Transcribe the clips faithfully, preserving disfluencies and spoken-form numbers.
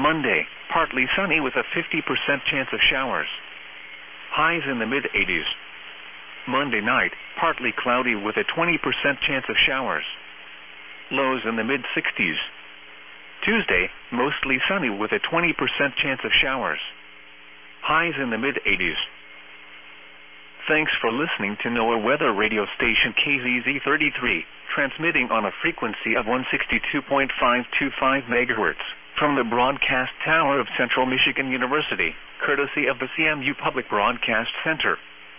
Monday, partly sunny with a fifty percent chance of showers. Highs in the mid-eighties. Monday night, partly cloudy with a twenty percent chance of showers. Lows in the mid-sixties. Tuesday, mostly sunny with a twenty percent chance of showers. Highs in the mid-eighties. Thanks for listening to NOAA Weather Radio Station K Z Z thirty-three, transmitting on a frequency of one sixty-two point five two five megahertz, from the broadcast tower of Central Michigan University, courtesy of the C M U Public Broadcast Center.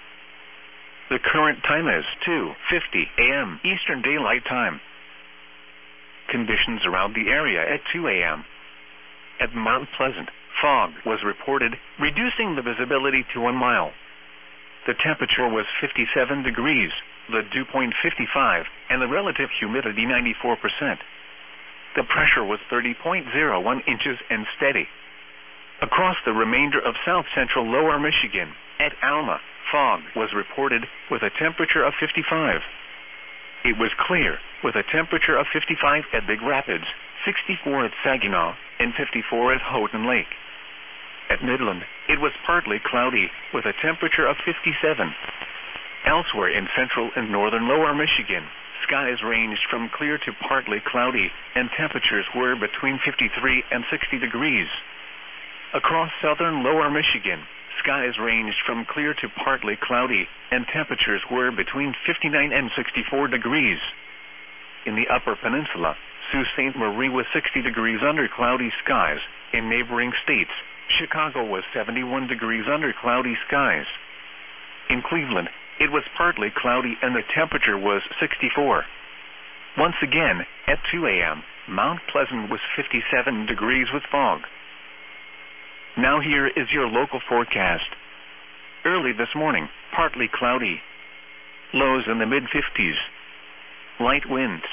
The current time is two fifty a m Eastern Daylight Time. Conditions around the area at two a m At Mount Pleasant, fog was reported, reducing the visibility to one mile. The temperature was fifty-seven degrees, the dew point fifty-five, and the relative humidity ninety-four percent. The pressure was thirty point zero one inches and steady. Across the remainder of south-central lower Michigan, at Alma, fog was reported with a temperature of fifty-five. It was clear, with a temperature of fifty-five at Big Rapids, sixty-four at Saginaw, and fifty-four at Houghton Lake. At Midland, it was partly cloudy, with a temperature of fifty-seven. Elsewhere in central and northern lower Michigan, skies ranged from clear to partly cloudy, and temperatures were between fifty-three and sixty degrees. Across southern lower Michigan, skies ranged from clear to partly cloudy, and temperatures were between fifty-nine and sixty-four degrees. In the upper peninsula, Sault Ste. Marie was sixty degrees under cloudy skies. In neighboring states, Chicago was seventy-one degrees under cloudy skies. In Cleveland, it was partly cloudy and the temperature was sixty-four. Once again, at two a m, Mount Pleasant was fifty-seven degrees with fog. Now here is your local forecast. Early this morning, partly cloudy. Lows in the mid-fifties. Light winds.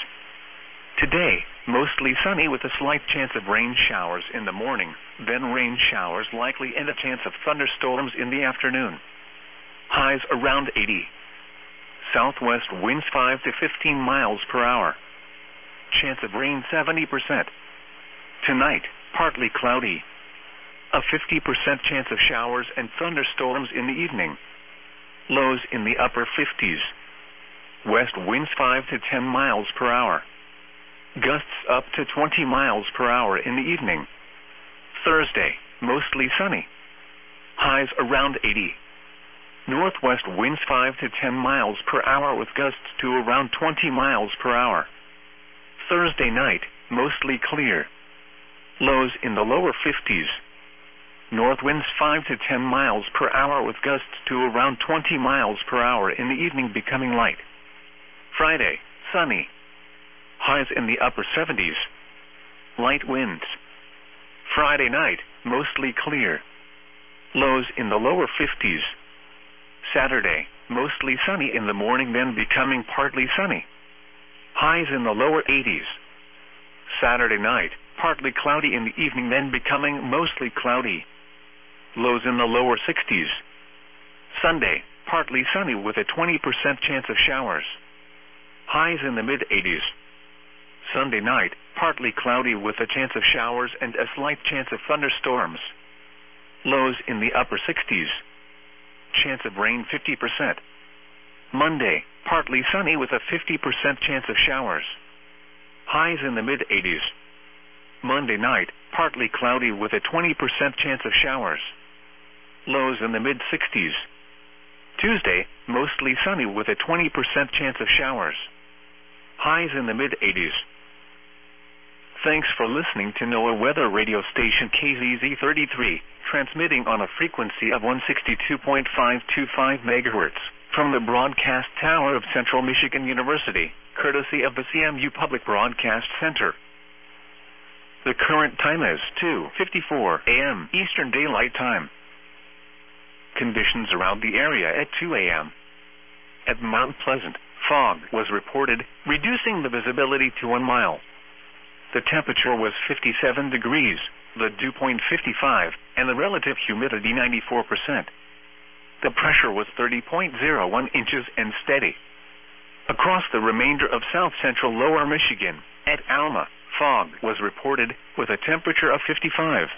Today, mostly sunny with a slight chance of rain showers in the morning, then rain showers likely and a chance of thunderstorms in the afternoon. Highs around eighty. Southwest winds five to fifteen miles per hour. Chance of rain seventy percent. Tonight, partly cloudy. A fifty percent chance of showers and thunderstorms in the evening. Lows in the upper fifties. West winds five to ten miles per hour. Gusts up to twenty miles per hour in the evening. Thursday, mostly sunny. Highs around eighty. Northwest winds five to ten miles per hour with gusts to around twenty miles per hour. Thursday night, mostly clear. Lows in the lower fifties. North winds five to ten miles per hour with gusts to around twenty miles per hour in the evening becoming light. Friday, sunny. Highs in the upper seventies. Light winds. Friday night, mostly clear. Lows in the lower fifties. Saturday, mostly sunny in the morning then becoming partly sunny. Highs in the lower eighties. Saturday night, partly cloudy in the evening then becoming mostly cloudy. Lows in the lower sixties. Sunday, partly sunny with a twenty percent chance of showers. Highs in the mid-eighties. Sunday night, partly cloudy with a chance of showers and a slight chance of thunderstorms. Lows in the upper sixties. Chance of rain fifty percent. Monday, partly sunny with a fifty percent chance of showers. Highs in the mid-eighties. Monday night, partly cloudy with a twenty percent chance of showers. Lows in the mid-sixties. Tuesday, mostly sunny with a twenty percent chance of showers. Highs in the mid-eighties. Thanks for listening to NOAA Weather Radio Station K Z Z thirty-three, transmitting on a frequency of one sixty-two point five two five megahertz, from the broadcast tower of Central Michigan University, courtesy of the C M U Public Broadcast Center. The current time is two fifty-four a m Eastern Daylight Time. Conditions around the area at two a m At Mount Pleasant, fog was reported, reducing the visibility to one mile. The temperature was fifty-seven degrees, the dew point fifty-five, and the relative humidity ninety-four percent. The pressure was thirty point zero one inches and steady. Across the remainder of south-central lower Michigan, at Alma, fog was reported with a temperature of fifty-five.